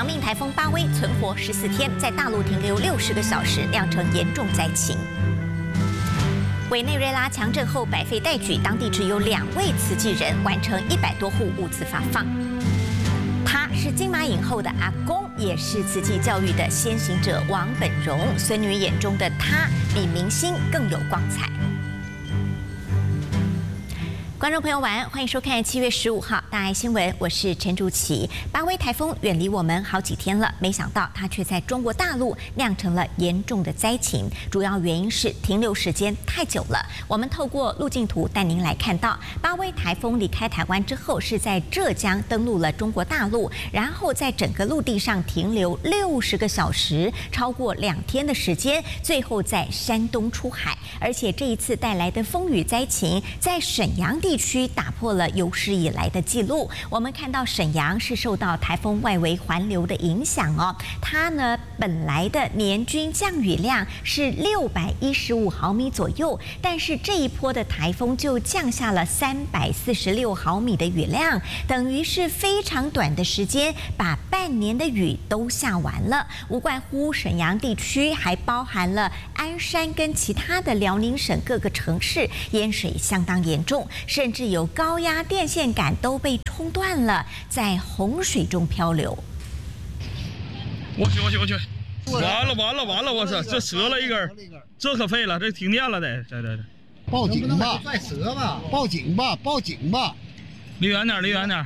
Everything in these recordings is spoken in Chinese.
强命台风巴威存活14天，在大陆停留60个小时，酿成严重灾情。委内瑞拉强震后百废待举，当地只有2位慈济人完成100多户物资发放。他是金马影后的阿公，也是慈济教育的先行者王本荣。孙女眼中的他，比明星更有光彩。观众朋友晚安，欢迎收看7月15号大爱新闻，我是陈竹琪。巴威台风远离我们好几天了，没想到它却在中国大陆酿成了严重的灾情，主要原因是停留时间太久了。我们透过路径图带您来看到，巴威台风离开台湾之后，是在浙江登陆了中国大陆，然后在整个陆地上停留60个小时，超过2天的时间，最后在山东出海。而且这一次带来的风雨灾情，在沈阳地区打破了有史以来的记录。我们看到沈阳是受到台风外围环流的影响哦，它呢本来的年均降雨量是615毫米左右，但是这一波的台风就降下了346毫米的雨量，等于是非常短的时间把半年的雨都下完了。无怪乎沈阳地区还包含了鞍山跟其他的辽宁省各个城市淹水相当严重，甚至有高压电线杆都被冲断了，在洪水中漂流。 我去！完了！我操，这折了一根，这可废了，这停电了得，这。 报警吧！拽折吧！报警吧！ 离远点。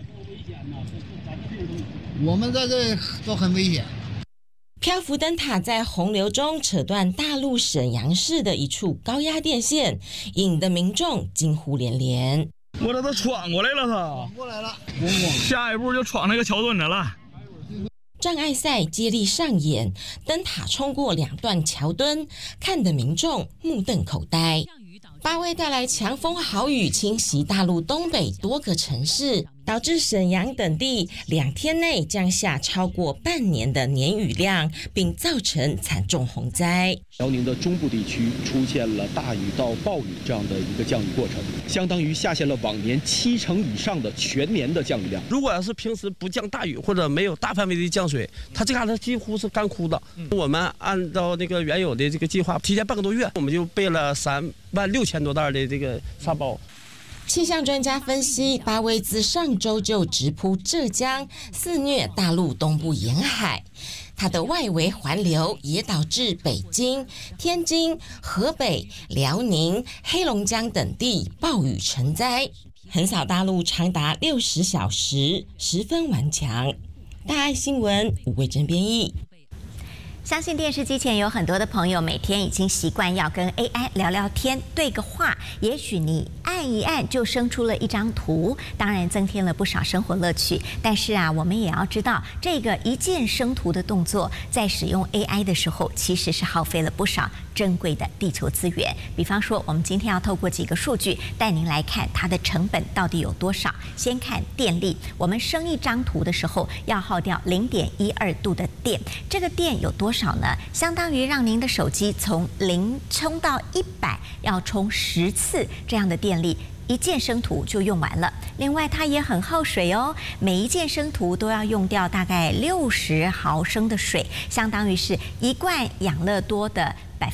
我们在这都很危险。 漂浮灯塔在洪流中扯断大陆沈阳市的一处高压电线，引得民众惊呼连连。 我这都闯过来了， 闯过来了， 下一步就闯那个桥墩子了。 障碍赛接力上演，灯塔冲过2段桥墩，看得民众目瞪口呆。巴威带来强风豪雨，侵袭大陆东北多个城市，导致沈阳等地2天内降下超过半年的年雨量，并造成惨重洪灾。 辽宁的中部地区出现了大雨到暴雨这样的一个降雨过程，相当于下线了往年70%以上的全年的降雨量。 如果要是平时不降大雨或者没有大范围的降水，它这嘎达几乎是干枯的。我们按照那个原有的这个计划，提前半个多月，我们就备了36000多袋的这个沙包。 气象专家分析，巴威自上周就直扑浙江，肆虐大陆东部沿海。它的外围环流也导致北京、天津、河北、辽宁、黑龙江等地暴雨成灾，横扫大陆长达60小时，十分顽强。大爱新闻吴慧珍编译。 相信电视机前有很多的朋友每天已经习惯要跟 AI 聊聊天，对个话。也许你按一按就生出了一张图，当然增添了不少生活乐趣。但是我们也要知道，这个一键生图的动作，在使用 AI 的时候，其实是耗费了不少珍贵的地球资源。比方说，我们今天要透过几个数据带您来看它的成本到底有多少。先看电力，我们生一张图的时候要耗掉0.12度的电，这个电有多少呢？相当于让您的手机从0充到100，要充10次这样的电力。一键生图就用完了。另外，它也很耗水哦，每一键生图都要用掉大概60毫升的水，相当于是1罐养乐多的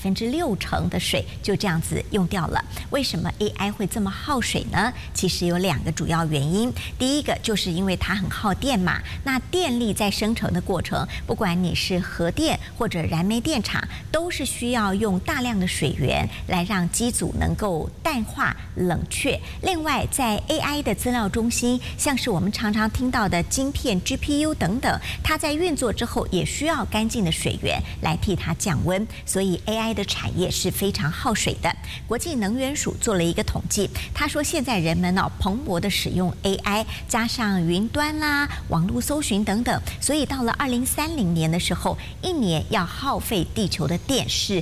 60%的水就这样子用掉了。为什么 AI 会这么耗水呢？其实有2个主要原因。第一个就是因为它很耗电嘛，那电力在生成的过程，不管你是核电或者燃煤电厂，都是需要用大量的水源来让机组能够淡化冷却。另外，在 AI 的资料中心，像是我们常常听到的晶片、GPU 等等，它在运作之后也需要干净的水源来替它降温，所以 AI 的产业是非常耗水的。国际能源署做了一个统计，他说现在人们蓬勃的使用 AI， 加上云端啦、网络搜寻等等，所以到了2030年的时候，一年要耗费地球的电是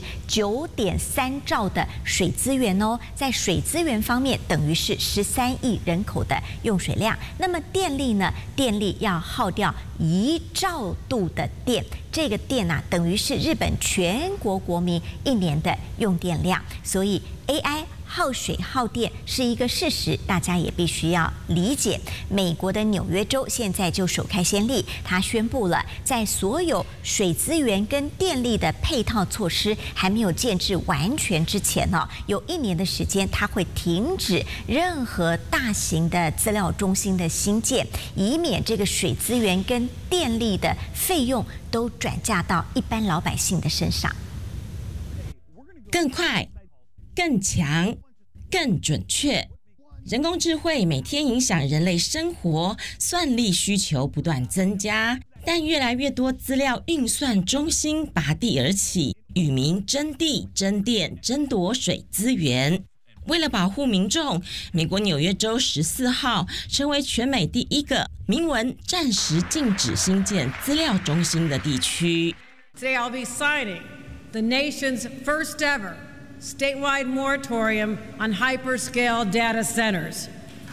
9.3兆的水资源哦。在水资源方面，等于是13亿人口的用水量。那么电力呢？电力要耗掉1兆度的电，这个电等于是日本全国国民1年的用电量。所以 AI 耗水耗电是一个事实，大家也必须要理解。美国的纽约州现在就首开先例，他宣布了，在所有水资源跟电力的配套措施还没有建制完全之前呢，有1年的时间，他会停止任何大型的资料中心的兴建，以免这个水资源跟电力的费用都转嫁到一般老百姓的身上。 更快、更强、更准确。人工智慧每天影响人类生活，算力需求不断增加，但越来越多资料运算中心拔地而起，与民争地、争电、争夺水资源。为了保护民众，美国纽约州14号成为全美第一个明文暂时禁止兴建资料中心的地区。 Today I'll be signing the nation's first ever statewide moratorium on hyperscale data centers.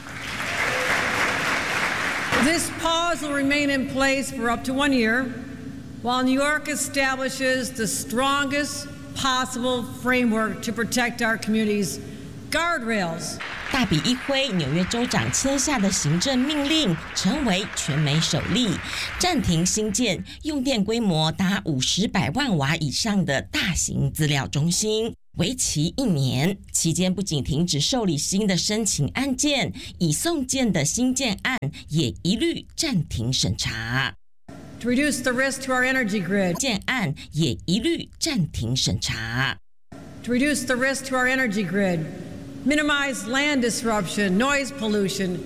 This pause will remain in place for up to 1 year, while New York establishes the strongest possible framework to protect our communities. Guardrails. 大笔一挥，纽约州长签下的行政命令成为全美首例，暂停兴建用电规模达50百万瓦以上的大型资料中心，为期1年。期间不仅停止受理新的申请案件，已送件的新建案也一律暂停审查。 To reduce the risk to our energy grid. 建案也一律暂停审查。 To reduce the risk to our energy grid. Minimize land disruption, noise pollution,